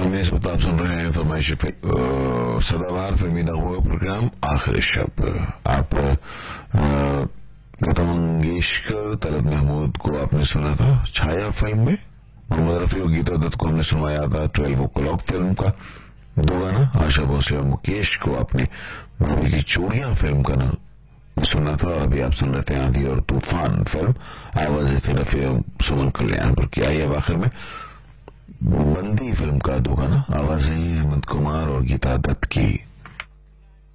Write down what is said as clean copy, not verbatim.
हम इस वक्त आप सुन रहे हैं फरमाइश सदाबहार फिल्मी नगमों का प्रोग्राम आखिरी शब। आप लता मंगेशकर, तलब महमूद को आपने सुना था छाया फिल्म में, मोहम्मद रफी और गीता दत्त को हमने सुनवाया था 12 o'clock फिल्म का दो गाना, आशा भोसले और मुकेश को आपने भाभी की चूड़ियां फिल्म का ना सुना था। और अभी आप सुन रहे थे आंधी और तूफान फिल्म, आवाज थी रफी और सुमन कल्याणपुर की। आई अब आखिर में बंदी फिल्म का दो गाना, आवाजें अहमद कुमार और गीता दत्त की।